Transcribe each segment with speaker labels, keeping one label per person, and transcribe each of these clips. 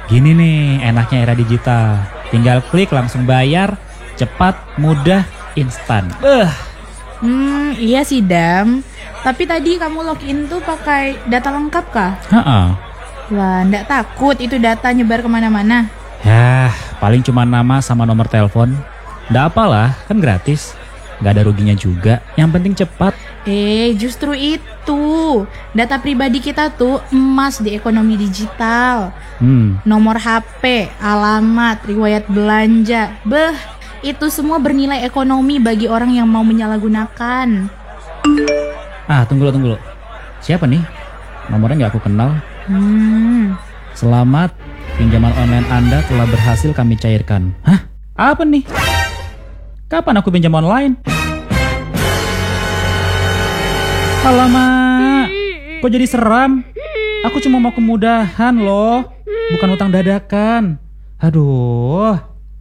Speaker 1: Gini nih enaknya era digital. Tinggal klik langsung bayar, cepat, mudah, instan.
Speaker 2: Iya sih Dam. Tapi tadi kamu login tuh pakai data lengkap kah?
Speaker 1: Heeh.
Speaker 2: Wah, nggak takut itu data nyebar kemana-mana?
Speaker 1: Yah, paling cuma nama sama nomor telepon. Nggak apalah, kan gratis. Nggak ada ruginya juga. Yang penting cepat.
Speaker 2: Justru itu. Data pribadi kita tuh emas di ekonomi digital. Nomor HP, alamat, riwayat belanja. Itu semua bernilai ekonomi bagi orang yang mau menyalahgunakan.
Speaker 1: Tunggu lo. Siapa nih? Nomornya nggak aku kenal. Selamat, pinjaman online Anda telah berhasil kami cairkan. Hah? Apa nih? Kapan aku pinjam online? Alamak, kok jadi seram? Aku cuma mau kemudahan loh, bukan utang dadakan. Aduh.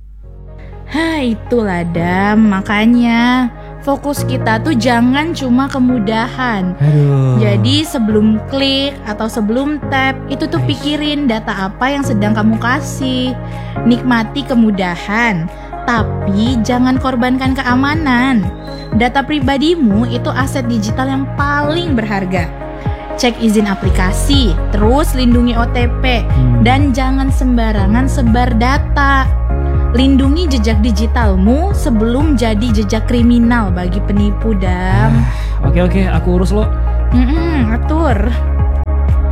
Speaker 2: Itulah Dam, makanya fokus kita tuh jangan cuma kemudahan. Jadi sebelum klik atau sebelum tap, itu tuh pikirin data apa yang sedang kamu kasih. Nikmati kemudahan, tapi jangan korbankan keamanan. Data pribadimu itu aset digital yang paling berharga. Cek izin aplikasi, terus lindungi OTP, dan jangan sembarangan sebar data. Lindungi jejak digitalmu sebelum jadi jejak kriminal bagi penipu, Dam.
Speaker 1: Oke, aku urus lo.
Speaker 2: Atur.